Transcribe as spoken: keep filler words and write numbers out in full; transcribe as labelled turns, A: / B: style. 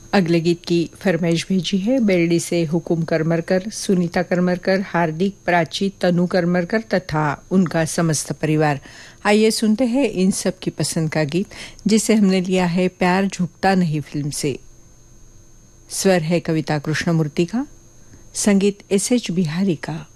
A: अगले गीत की फरमाइश भेजी है बेरडी से हुकुम करमरकर, सुनीता करमरकर, हार्दिक, प्राची, तनु करमरकर तथा उनका समस्त परिवार। आइए सुनते हैं इन सब की पसंद का गीत जिसे हमने लिया है प्यार झुकता नहीं फिल्म से। स्वर है कविता कृष्णमूर्ति का, संगीत एस एच बिहारी का।